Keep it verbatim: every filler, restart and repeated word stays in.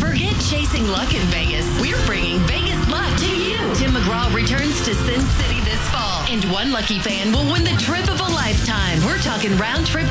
Forget chasing luck in Vegas. We're bringing Vegas luck to you. Tim McGraw returns to Sin City this fall, and one lucky fan will win the trip of a lifetime. We're talking round trip